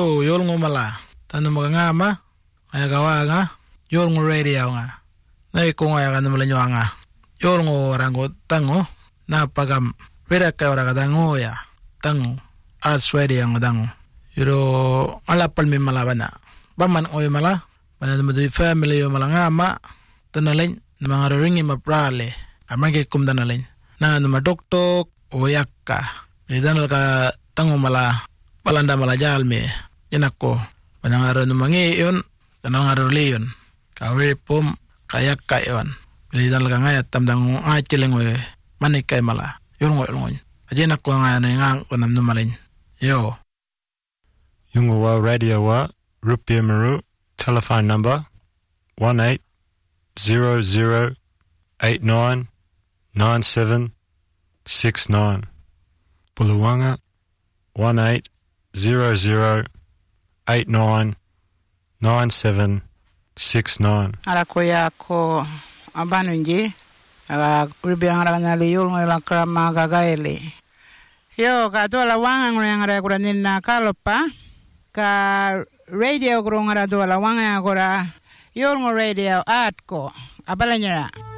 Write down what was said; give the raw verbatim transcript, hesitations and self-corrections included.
Yo, yol ngomala. Tanu magangama. Ay gawa nga. Yol ngo radio nga. Nay ko nga kan malanyo nga. Yol ngo rango tango. Na pagam. Reda ka ora kadango ya. Tango. As radio nga dango. Yuro alapal mi malabana. Baman oy mala. Mana du family yo malangama. Tanalin mga ringi maprale. Amage kum danalin. Na numa doktok o yakka. Ridanal ka tango mala. Palanda malajal me. Yanako. Manangaro numangi yon. Tanangaro leyon. Kawe pum kayak kayon. Ridanal ka ngayat tamdang achiling we. Manik kay mala. Yon ngoy ngoy. Ajen ako nga nang konam numalin. Yo. Yungawa radio wa Rupia Maru. Telephone number one eight zero zero eight nine nine seven six nine. Buluwanga one eight zero zero eight nine nine seven six nine. Ala koya ko abanunji ala Rupia ngali yul ngala krama gagaele. Yo ka tola wanga ngara kuranina kalopa ka radio grongara dola wanga agora yorngo radio atko abalanyara